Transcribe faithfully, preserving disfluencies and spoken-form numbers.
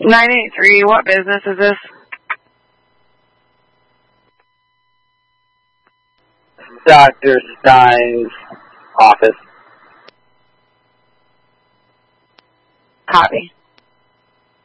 nine eight three, what business is this? Doctor Stein's office. Copy.